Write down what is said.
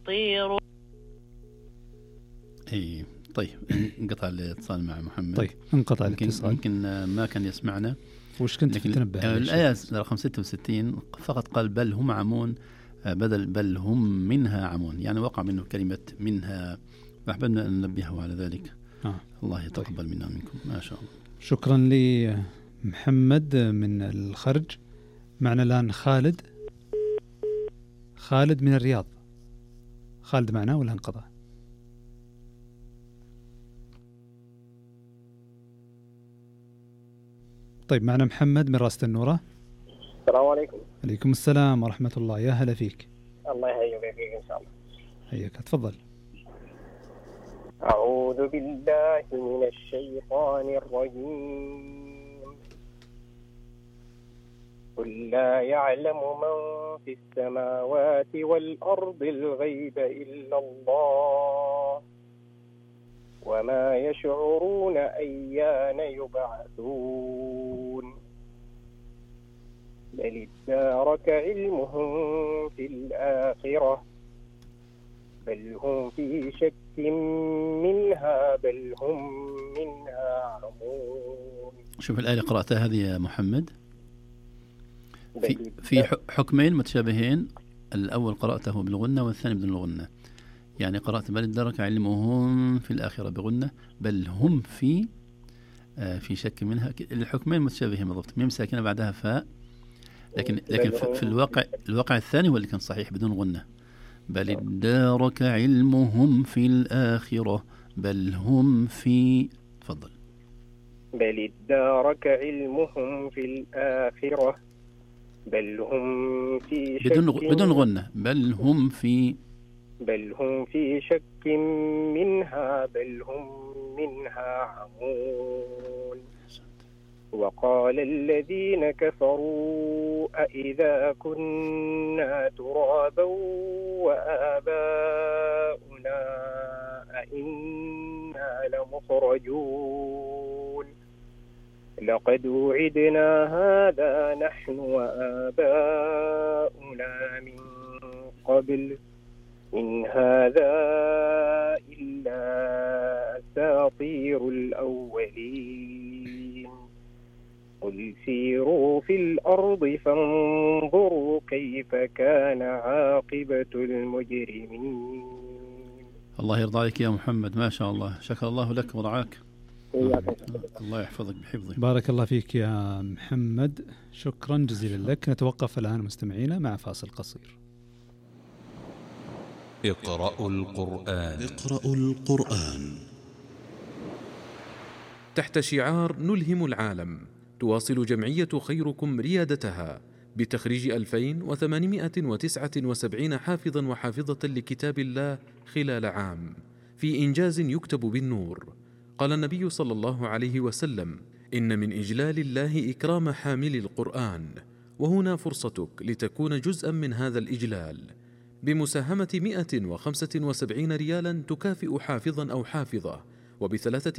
الطير. اي طيب، انقطع الاتصال مع محمد. طيب انقطع الاتصال، يمكن ما كان يسمعنا. وش كنت تنبه؟ الآية رقم 66 فقط قال بل هم عمون، بدل بل هم منها عمون، يعني وقع منه كلمة منها، فأحببنا أن ننبهه على ذلك. الله يتقبل منا منكم، ما شاء الله. شكرا لمحمد من الخرج. معنا الآن خالد من الرياض. خالد معنا ولا انقطع؟ طيب معنا محمد من راس النورة. السلام عليكم. عليكم السلام ورحمة الله، يا هلا فيك. الله يحييك إن شاء الله. حياك، تفضل. أعوذ بالله من الشيطان الرجيم. قل لا يعلم من في السماوات والأرض الغيب إلا الله وما يشعرون أيان يبعثون بل ادارك علمهم في الآخرة بل هم في شك منها بل هم منها عمون. شوف الآية اللي قرأتها هذه يا محمد، في حكمين متشابهين. الأول قرأته بالغنة والثاني بدون الغنة، يعني قرأت بل ادارك علمهم في الآخرة بغنة، بل هم في شك منها. الحكمين متشابهين بالضبط، ميم ساكنة بعدها فاء، لكن في الواقع الثاني هو اللي كان صحيح بدون غنة. بل ادارك علمهم في الآخرة بل هم في، تفضل. بل ادارك علمهم في الآخرة بل هم في شك بدون غنة، بل هم في شك منها بل هم منها عمون. وقال الذين كفروا أإذا كنا ترابا وآباؤنا أإنا لمخرجون لقد وعدنا هذا نحن وآباؤنا من قبل إن هذا إلا أساطير الأولين قل سيروا في الأرض فانظروا كيف كان عاقبة المجرمين. الله يرضى عليك يا محمد، ما شاء الله، شكر الله لك ورعاك. الله يحفظك بحفظه. بارك الله فيك يا محمد، شكرا جزيلا لك. نتوقف الآن مستمعينا مع فاصل قصير. اقرأوا القرآن. تحت شعار نلهم العالم، تواصل جمعية خيركم ريادتها بتخريج 2879 حافظا وحافظة لكتاب الله خلال عام، في إنجاز يكتب بالنور. قال النبي صلى الله عليه وسلم: إن من إجلال الله إكرام حامل القرآن، وهنا فرصتك لتكون جزءا من هذا الإجلال بمساهمة 175 ريالا تكافئ حافظا أو حافظة، وب3